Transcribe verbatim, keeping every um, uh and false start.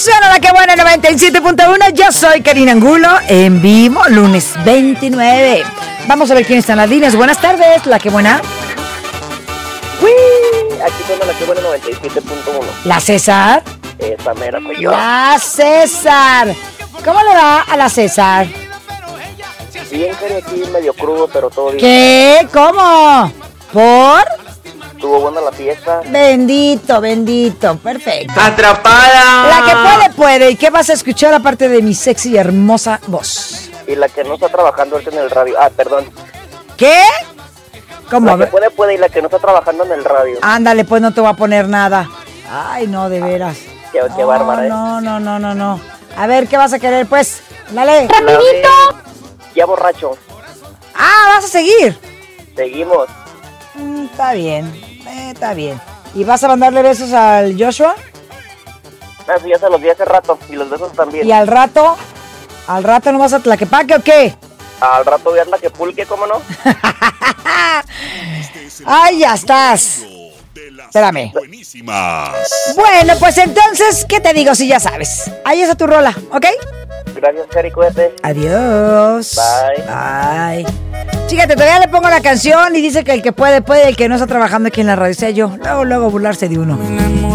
Suena la que buena noventa y siete punto uno. Yo soy Karina Angulo, en vivo, lunes veintinueve. Vamos a ver quién está en las líneas. Buenas tardes, la que buena. Uy, aquí suena la que buena noventa y siete punto uno. La César. Esa mera soy yo. La César. ¿Cómo le va a la César? Bien, Cari, aquí medio crudo, pero todo bien. ¿Qué? ¿Cómo? ¿Por? Estuvo buena la fiesta. Bendito, bendito, perfecto. ¡Atrapada! La que puede, puede. ¿Y qué vas a escuchar aparte de mi sexy y hermosa voz? Y la que no está trabajando ahorita en el radio. Ah, perdón. ¿Qué? ¿Cómo? La que puede, puede y la que no está trabajando en el radio. Ándale, pues no te voy a poner nada. Ay, no, de veras. Qué, qué no, bárbara, ¿eh? No, no, no, no, no. A ver, ¿qué vas a querer, pues? Dale. La de Ya borracho. Ah, ¿vas a seguir? Seguimos. Mm, está bien, eh, está bien. ¿Y vas a mandarle besos al Joshua? Ah, sí, ya se los di hace rato. Y los besos también. ¿Y al rato? ¿Al rato no vas a Tlaquepaque o qué? Al rato voy a la que pulque, ¿cómo no? ¡Ay, ya estás! Espérame. Bueno, pues entonces, ¿qué te digo si ya sabes? Ahí está tu rola, ¿ok? Gracias, Cari, cuídate. Adiós. Bye. Bye. Fíjate, todavía le pongo la canción y dice que el que puede, puede, el que no está trabajando aquí en la radio sea yo. Luego, luego burlarse de uno.